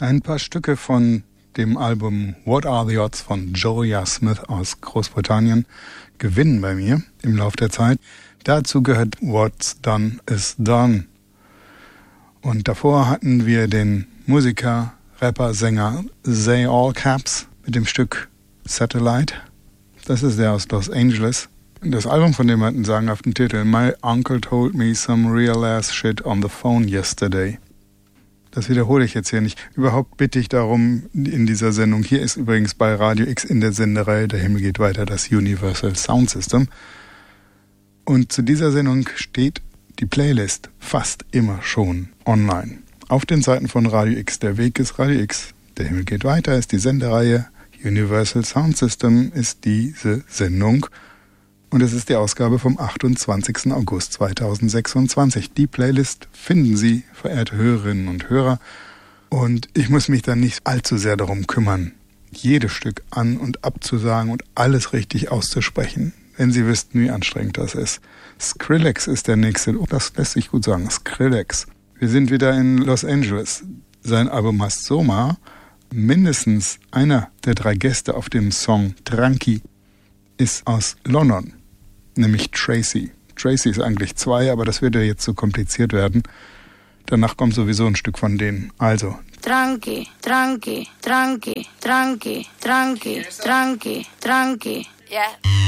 Ein paar Stücke von dem Album What Are the Odds von Jorja Smith aus Großbritannien gewinnen bei mir im Laufe der Zeit. Dazu gehört What's Done is Done. Und davor hatten wir den Musiker, Rapper, Sänger Zay All Caps mit dem Stück Satellite. Das ist der aus Los Angeles. Das Album von dem hat einen sagenhaften Titel. My Uncle Told Me Some Real Ass Shit on the Phone Yesterday. Das wiederhole ich jetzt hier nicht. Überhaupt bitte ich darum in dieser Sendung. Hier ist übrigens bei Radio X in der Sendereihe Der Himmel geht weiter das Universal Sound System. Und zu dieser Sendung steht die Playlist fast immer schon online. Auf den Seiten von Radio X. Der Weg ist Radio X. Der Himmel geht weiter ist die Sendereihe. Universal Sound System ist diese Sendung. Und es ist die Ausgabe vom 28. August 2026. Die Playlist finden Sie, verehrte Hörerinnen und Hörer. Und ich muss mich dann nicht allzu sehr darum kümmern, jedes Stück an- und abzusagen und alles richtig auszusprechen, wenn Sie wüssten, wie anstrengend das ist. Skrillex ist der nächste. Oh, das lässt sich gut sagen. Skrillex. Wir sind wieder in Los Angeles. Sein Album heißt Soma. Mindestens einer der 3 Gäste auf dem Song Tranqui ist aus London. Nämlich Tracy. Tracy ist eigentlich 2, aber das wird ja jetzt so kompliziert werden. Danach kommt sowieso ein Stück von denen. Also. Tranqui, tranqui, tranqui, tranqui, tranqui, tranqui, tranqui. Yeah.